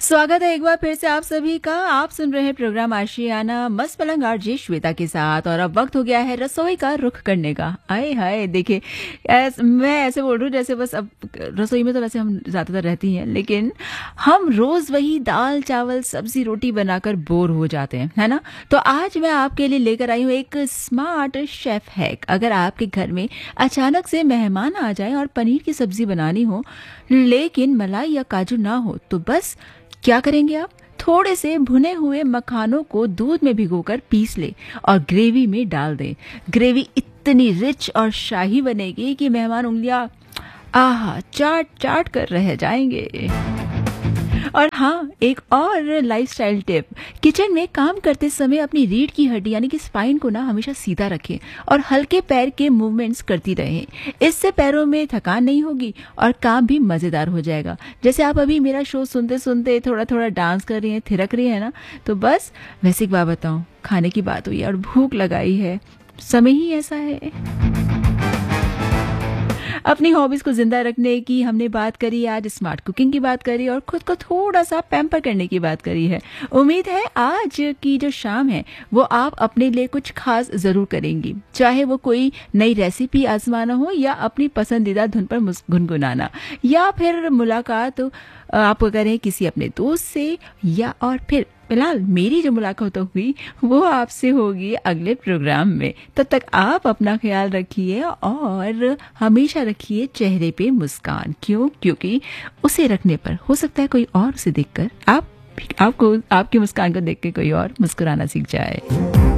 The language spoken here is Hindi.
स्वागत है एक बार फिर से आप सभी का। आप सुन रहे हैं प्रोग्राम आशियाना मस्त पलंग आरजे श्वेता के साथ और अब वक्त हो गया है रसोई का रुख करने का। आए हाय देखिए, मैं ऐसे बोल रही हूँ जैसे बस अब रसोई में तो वैसे हम ज़्यादातर रहती हैं, लेकिन हम रोज़ वही दाल चावल सब्जी रोटी बनाकर बोर हो जाते हैं, है ना। तो आज मैं आपके लिए लेकर आई हूँ एक स्मार्ट शेफ हैक। अगर आपके घर में अचानक से मेहमान आ जाए और पनीर की सब्जी बनानी हो लेकिन मलाई या काजू ना हो, तो बस क्या करेंगे आप? थोड़े से भुने हुए मखानों को दूध में भिगोकर पीस ले और ग्रेवी में डाल दें। ग्रेवी इतनी रिच और शाही बनेगी कि मेहमान उंगलियां आहा चाट चाट कर रह जाएंगे। और हाँ, एक और लाइफस्टाइल टिप, किचन में काम करते समय अपनी रीढ़ की हड्डी यानी कि स्पाइन को ना हमेशा सीधा रखें और हल्के पैर के मूवमेंट्स करती रहें। इससे पैरों में थकान नहीं होगी और काम भी मज़ेदार हो जाएगा। जैसे आप अभी मेरा शो सुनते सुनते थोड़ा थोड़ा डांस कर रही हैं, थिरक रही है ना, तो बस वैसे एक बात बताऊं, खाने की बात हुई है और भूख लगाई है, समय ही ऐसा है। अपनी हॉबीज को जिंदा रखने की हमने बात करी, आज स्मार्ट कुकिंग की बात करी और खुद को थोड़ा सा पैम्पर करने की बात करी है। उम्मीद है आज की जो शाम है वो आप अपने लिए कुछ खास जरूर करेंगी, चाहे वो कोई नई रेसिपी आजमाना हो या अपनी पसंदीदा धुन पर गुनगुनाना या फिर मुलाकात आप करें किसी अपने दोस्त से, या और फिलहाल मेरी जो मुलाकात हुई वो आपसे होगी अगले प्रोग्राम में। तब तक आप अपना ख्याल रखिए और हमेशा रखिए चेहरे पे मुस्कान। क्यों? क्योंकि उसे रखने पर हो सकता है कोई और उसे देखकर आपको आपकी मुस्कान को देख के कोई और मुस्कुराना सीख जाए।